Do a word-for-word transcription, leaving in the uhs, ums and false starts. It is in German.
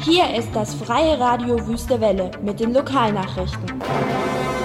Hier ist das Freie Radio Wüste Welle mit den Lokalnachrichten.